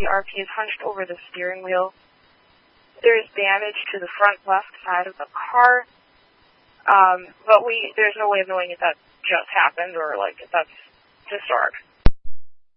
The RP is hunched over the steering wheel. There is damage to the front left side of the car, but there's no way of knowing if that just happened or, like, if that's historic.